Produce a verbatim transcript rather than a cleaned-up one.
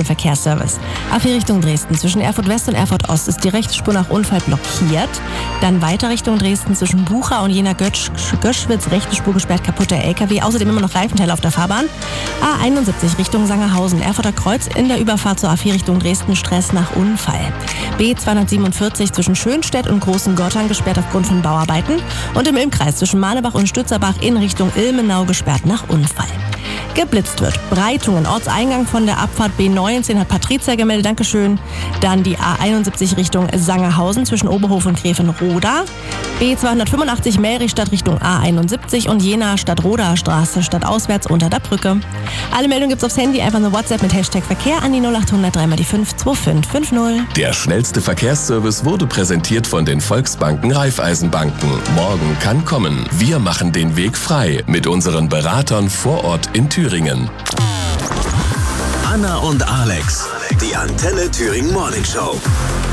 Verkehrsservice. A vier Richtung Dresden. Zwischen Erfurt West und Erfurt Ost ist die rechte Spur nach Unfall blockiert. Dann weiter Richtung Dresden zwischen Bucha und Jena Götsch, Göschwitz. Rechte Spur gesperrt, kaputter L K W. Außerdem immer noch Reifenteile auf der Fahrbahn. A einundsiebzig Richtung Sangerhausen. Erfurter Kreuz in der Überfahrt zur A vier Richtung Dresden. Stress nach Unfall. B zweihundertsiebenundvierzig zwischen Schönstedt und Großen Gottern gesperrt aufgrund von Bauarbeiten. Und im Ilmkreis zwischen Malebach und Stützerbach in Richtung Ilmenau gesperrt nach Unfall. Geblitzt wird. Breitungen. Ortseingang von der Abfahrt B neunzehn hat Patricia gemeldet. Dankeschön. Dann die A einundsiebzig Richtung Sangerhausen zwischen Oberhof und Gräfenroda. B zweihundertfünfundachtzig Melrichstadt Richtung A einundsiebzig und Jena Stadtroder Straße stadtauswärts unter der Brücke. Alle Meldungen gibt's aufs Handy. Einfach eine WhatsApp mit Hashtag Verkehr an die null achthundert drei mal die fünf zwei fünf fünf null. Der schnellste Verkehrsservice wurde präsentiert von den Volksbanken Raiffeisenbanken. Morgen kann kommen. Wir machen den Weg frei mit unseren Beratern vor Ort in Thüringen. Anna und Alex, die Antenne Thüringen Morning Show.